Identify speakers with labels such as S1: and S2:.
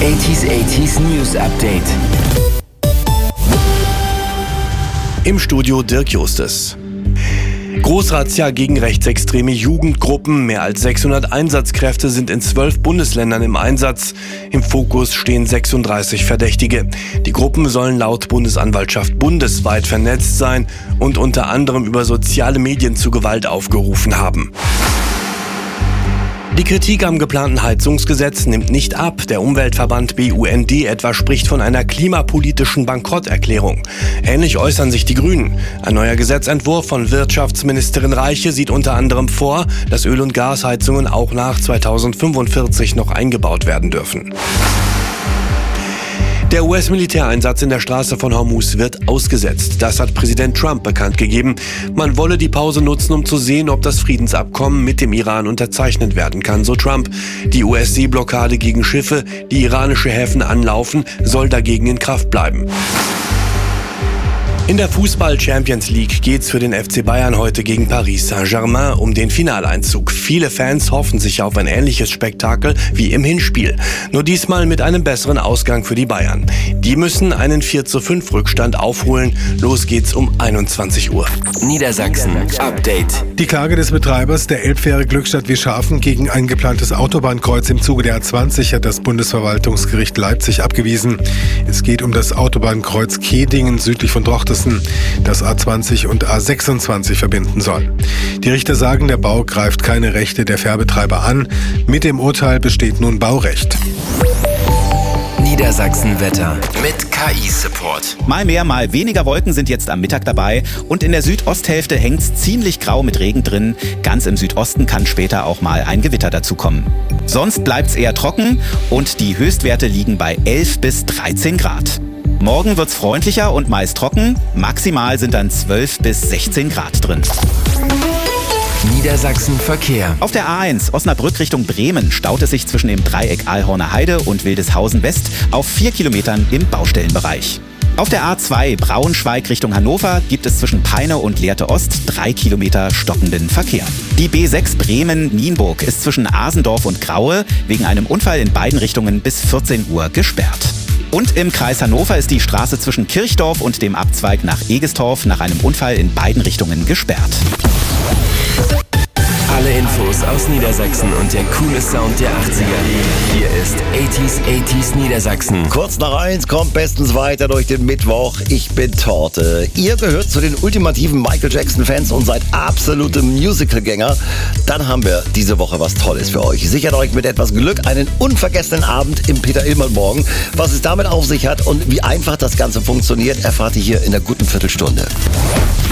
S1: 80s News Update.
S2: Im Studio Dirk Justes. Großrazzia gegen rechtsextreme Jugendgruppen. Mehr als 600 Einsatzkräfte sind in 12 Bundesländern im Einsatz. Im Fokus stehen 36 Verdächtige. Die Gruppen sollen laut Bundesanwaltschaft bundesweit vernetzt sein und unter anderem über soziale Medien zu Gewalt aufgerufen haben. Die Kritik am geplanten Heizungsgesetz nimmt nicht ab. Der Umweltverband BUND etwa spricht von einer klimapolitischen Bankrotterklärung. Ähnlich äußern sich die Grünen. Ein neuer Gesetzentwurf von Wirtschaftsministerin Reiche sieht unter anderem vor, dass Öl- und Gasheizungen auch nach 2045 noch eingebaut werden dürfen. Der US-Militäreinsatz in der Straße von Hormuz wird ausgesetzt. Das hat Präsident Trump bekannt gegeben. Man wolle die Pause nutzen, um zu sehen, ob das Friedensabkommen mit dem Iran unterzeichnet werden kann, so Trump. Die US-Seeblockade gegen Schiffe, die iranische Häfen anlaufen, soll dagegen in Kraft bleiben. In der Fußball-Champions League geht's für den FC Bayern heute gegen Paris Saint-Germain um den Finaleinzug. Viele Fans hoffen sich auf ein ähnliches Spektakel wie im Hinspiel. Nur diesmal mit einem besseren Ausgang für die Bayern. Die müssen einen 4:5 Rückstand aufholen. Los geht's um 21 Uhr.
S1: Niedersachsen Update.
S3: Die Klage des Betreibers der Elbfähre Glückstadt-Wieschhafen gegen ein geplantes Autobahnkreuz im Zuge der A20 hat das Bundesverwaltungsgericht Leipzig abgewiesen. Es geht um das Autobahnkreuz Kehdingen südlich von Drochtersen, das A20 und A26 verbinden soll. Die Richter sagen, der Bau greift keine Rechte der Fährbetreiber an. Mit dem Urteil besteht nun Baurecht.
S1: Niedersachsen-Wetter mit KI-Support.
S4: Mal mehr, mal weniger Wolken sind jetzt am Mittag dabei und in der Südosthälfte hängt's ziemlich grau mit Regen drin. Ganz im Südosten kann später auch mal ein Gewitter dazukommen. Sonst bleibt's eher trocken und die Höchstwerte liegen bei 11 bis 13 Grad. Morgen wird's freundlicher und meist trocken. Maximal sind dann 12 bis 16 Grad drin.
S1: Niedersachsen Verkehr.
S4: Auf der A1 Osnabrück Richtung Bremen staut es sich zwischen dem Dreieck Aalhorner Heide und Wildeshausen West auf 4 Kilometern im Baustellenbereich. Auf der A2 Braunschweig Richtung Hannover gibt es zwischen Peine und Lehrte Ost 3 Kilometer stockenden Verkehr. Die B6 Bremen-Nienburg ist zwischen Asendorf und Graue wegen einem Unfall in beiden Richtungen bis 14 Uhr gesperrt. Und im Kreis Hannover ist die Straße zwischen Kirchdorf und dem Abzweig nach Egestorf nach einem Unfall in beiden Richtungen gesperrt.
S1: Alle Infos aus Niedersachsen und der coole Sound der 80er. Hier ist 80s Niedersachsen.
S5: Kurz nach 1 kommt bestens weiter durch den Mittwoch. Ich bin Torte. Ihr gehört zu den ultimativen Michael Jackson-Fans und seid absolute Musical-Gänger. Dann haben wir diese Woche was Tolles für euch. Sichert euch mit etwas Glück einen unvergessenen Abend im Peter-Illmann-Morgen. Was es damit auf sich hat und wie einfach das Ganze funktioniert, erfahrt ihr hier in einer guten Viertelstunde.